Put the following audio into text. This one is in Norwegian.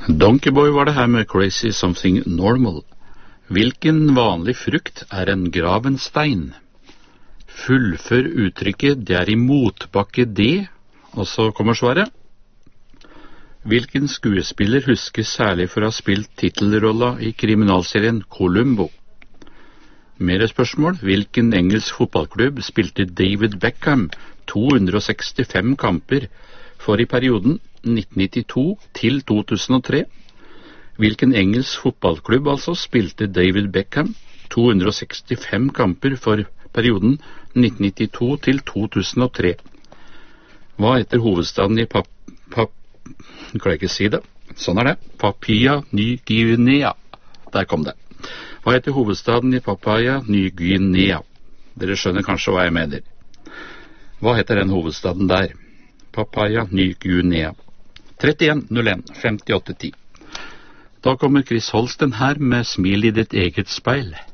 Donkeyboy var det her med Crazy Something Normal. Hvilken vanlig frukt er en gravenstein? Fullfør uttrykket det er i motbakke det, og så kommer svaret. Hvilken skuespiller huskes særlig for å ha spilt titelrolla i kriminalserien Columbo? Mere spørsmål. Hvilken engelsk fotballklubb spilte David Beckham 265 kamper for i perioden 1992 til 2003? Hvilken engelsk fotballklubb altså spilte David Beckham 265 kamper for perioden 1992 til 2003? Hva heter hovedstaden i kan jeg ikke si det. Sånn er det. Papua Ny-Guinea. Der kom det. Hva heter hovedstaden i Papua Ny-Guinea? Dere skjønner kanskje hva jeg mener. Hva heter den hovedstaden der? Papua Ny-Guinea. 31-01-58-10. Da kommer Chris Holsten her med Smil i ditt eget speil.